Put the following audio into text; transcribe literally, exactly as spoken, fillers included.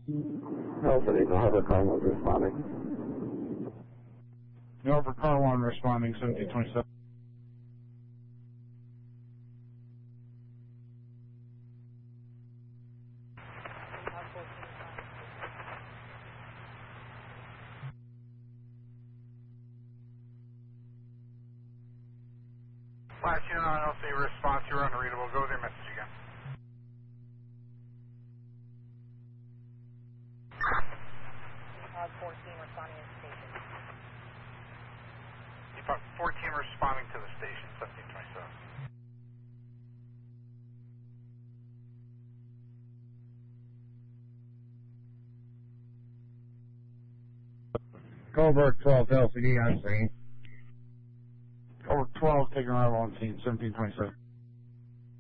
Alpha Eagle, Harbor Car one responding. Harbor Car one responding, seventeen twenty-seven. Flash unit on L C response, you're unreadable. Go with your message again. Depot fourteen responding to the station. Depot fourteen responding to the station, seventeen twenty-seven. Goldberg twelve L C D on scene. Over twelve taking arrival on scene, seventeen twenty-seven.